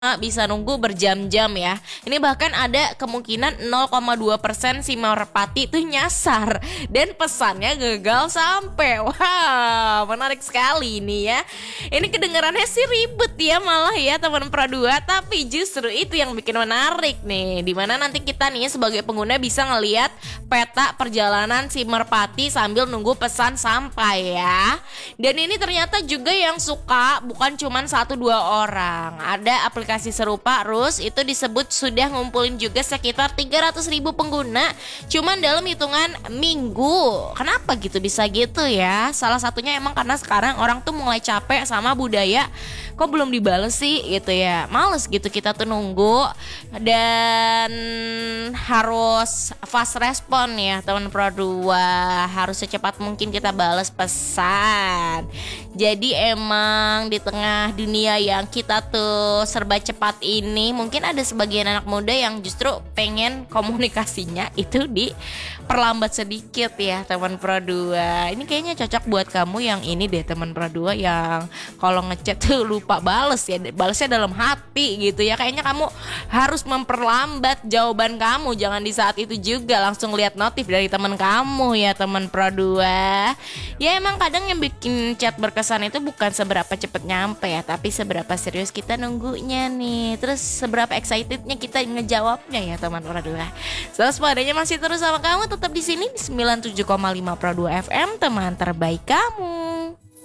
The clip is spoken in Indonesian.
bisa nunggu berjam-jam ya. Ini bahkan ada kemungkinan 0,2% si merpati itu nyasar dan pesannya gagal sampai. Wow, menarik sekali ini ya. Ini kedengarannya sih ribet ya malah ya teman Pro 2, tapi justru itu yang bikin menarik nih. Dimana nanti kita nih sebagai pengguna bisa ngelihat peta perjalanan si merpati sambil nunggu pesan sampai ya. Dan ini ternyata juga yang suka bukan cuma 1-2 orang. Ada aplikasi serupa Rus itu disebut sudah ngumpulin juga sekitar 300.000 pengguna cuman dalam hitungan minggu. Kenapa gitu bisa gitu ya? Salah satunya emang karena sekarang orang tuh mulai capek sama budaya kok belum dibales sih gitu ya. Males gitu kita tuh nunggu dan harus fast respon ya teman Pro 2. Harus secepat mungkin kita bales pesan. Jadi emang di tengah dunia yang kita tuh serba cepat ini, mungkin ada sebagian anak muda yang justru pengen komunikasinya itu diperlambat sedikit ya teman Pro 2. Ini kayaknya cocok buat kamu yang ini deh teman Pro 2 yang kalau ngechat tuh lupa bales ya, balesnya dalam hati gitu ya. Kayaknya kamu harus memperlambat jawaban kamu, jangan di saat itu juga langsung lihat notif dari teman kamu ya teman Pro 2. Ya emang kadang yang bikin chat berkesan itu bukan seberapa cepet nyampe ya, tapi seberapa serius kita nunggunya nih, terus seberapa excitednya kita ngejawabnya ya teman Pro 2. Terus padanya masih terus sama kamu, tetap di sini di 97,5 Pro 2 FM, teman terbaik kamu.